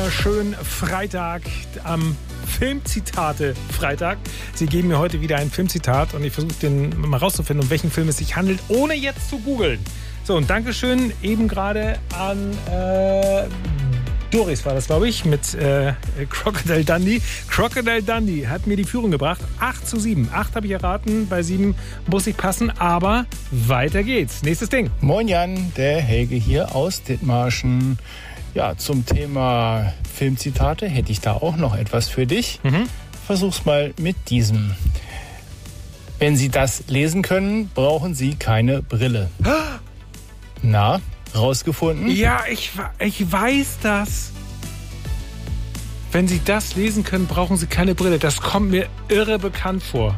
wunderschönen Freitag am Filmzitate-Freitag. Sie geben mir heute wieder ein Filmzitat und ich versuche den mal rauszufinden, um welchen Film es sich handelt, ohne jetzt zu googeln. So, und Dankeschön eben gerade an Doris war das, glaube ich, mit Crocodile Dundee. Crocodile Dundee hat mir die Führung gebracht. 8:7. 8 habe ich erraten, bei 7 muss ich passen, aber weiter geht's. Nächstes Ding. Moin Jan, der Helge hier aus Dithmarschen. Ja, zum Thema Filmzitate hätte ich da auch noch etwas für dich. Versuch's mal mit diesem. Wenn Sie das lesen können, brauchen Sie keine Brille. Na, rausgefunden? Ja, ich weiß das. Wenn Sie das lesen können, brauchen Sie keine Brille. Das kommt mir irre bekannt vor.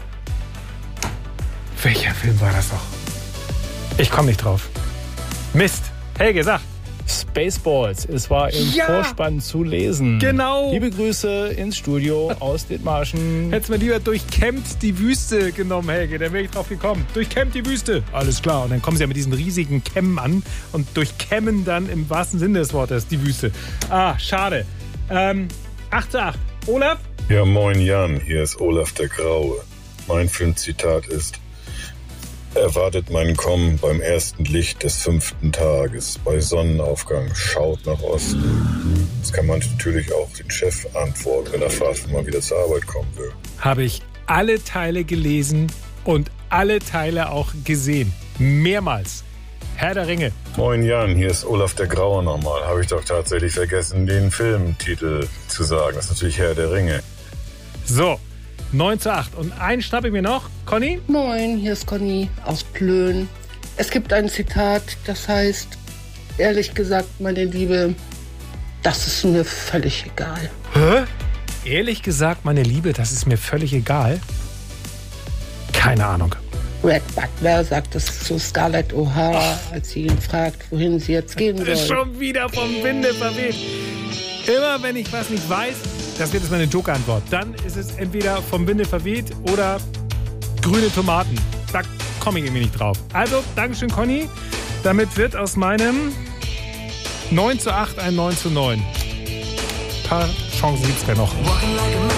Welcher Film war das doch? Ich komme nicht drauf. Mist. Helge, sag. Spaceballs. Es war im Vorspann zu lesen. Genau. Liebe Grüße ins Studio aus Dithmarschen. Hättest du mir lieber durchkämmt die Wüste genommen, Helge. Dann wäre ich drauf gekommen. Durchkämmt die Wüste. Alles klar. Und dann kommen sie ja mit diesen riesigen Kämmen an und durchkämmen dann im wahrsten Sinne des Wortes die Wüste. Ah, schade. 8:8. Olaf? Ja, moin Jan. Hier ist Olaf der Graue. Mein Filmzitat ist: Erwartet mein Kommen beim ersten Licht des 5. Tages. Bei Sonnenaufgang schaut nach Osten. Das kann man natürlich auch den Chef antworten, wenn er fragt, wenn man wieder zur Arbeit kommen will. Habe ich alle Teile gelesen und alle Teile auch gesehen. Mehrmals. Herr der Ringe. Moin Jan, hier ist Olaf der Graue nochmal. Habe ich doch tatsächlich vergessen, den Filmtitel zu sagen. Das ist natürlich Herr der Ringe. So, 9:8. Und einen schnappe ich mir noch. Conny? Moin, hier ist Conny aus Plön. Es gibt ein Zitat, das heißt, ehrlich gesagt, meine Liebe, das ist mir völlig egal. Hä? Ehrlich gesagt, meine Liebe, das ist mir völlig egal. Keine Ahnung. Red Butler sagt es zu Scarlett O'Hara, als sie ihn fragt, wohin sie jetzt gehen soll. Schon wieder vom Winde verweht. Immer wenn ich was nicht weiß, das wird jetzt meine Joker-Antwort. Dann ist es entweder vom Winde verweht oder grüne Tomaten. Da komme ich irgendwie nicht drauf. Also, Dankeschön, Conny. Damit wird aus meinem 9:8 ein 9:9. Ein paar Chancen gibt es ja noch.